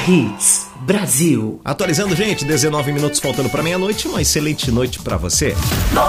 Hits Brasil. Atualizando, gente, 19 minutos faltando para meia-noite. Uma excelente noite para você.